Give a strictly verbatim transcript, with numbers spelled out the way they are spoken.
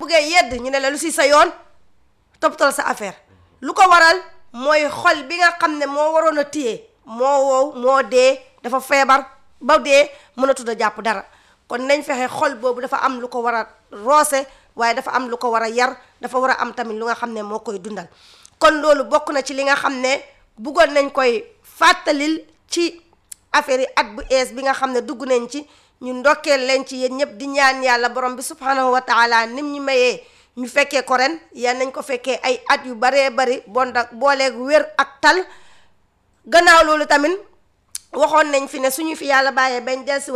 buggee yedd ñu ne la lu si sa yoon toppatoo sa affaire lu ko waral mooy xol bi nga xam ne moo waroon a téye moo wow moo dee dafa feebar ba dee mënatul a jàpp dara kon nañ fexe xol boobu dafa am lu ko war a roose waaye dafa am lu ko war a yar dafa war a am tamit lu nga xam ne moo koy dundal kon loolu bokk na ci li nga xam ne buggoon nañ koy fàttalil ci affaire yi at bu ees bi nga xam ne dugg nañ ci ñu ndokkeel leen ci yéen ñëpp di ñaan yàlla borom bi subhanahu wa taala nim ñu mayee ñu fekkee ko ren yal nañ ko fekkee ay at yu baree bari bon da booleeg wér ak tal gannaaw loolu tamit waxoon nañ fi ne suñu fi yàlla bàyyee bañ delsi